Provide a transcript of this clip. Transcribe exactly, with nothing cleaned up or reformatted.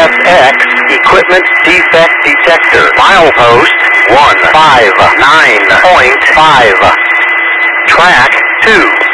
F X Equipment Defect Detector. Milepost one five nine point five. Track two.